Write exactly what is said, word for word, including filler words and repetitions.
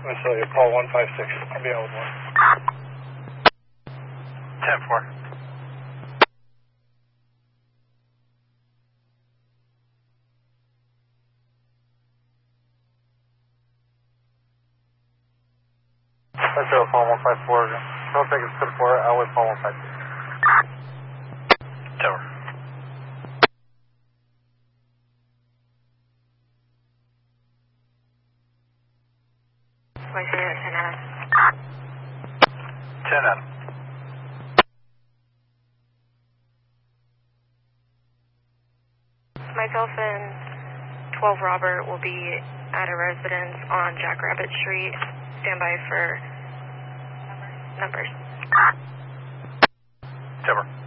Visalia, call one five six. I'll be out with one. ten four. Visalia, call one five four. Don't take it to four. I'll wait call one five six. Tower. Visalia, ten Adam. ten Adam. My Dolphin twelve Robert will be at a residence on Jackrabbit Street. Stand by for numbers. Tower.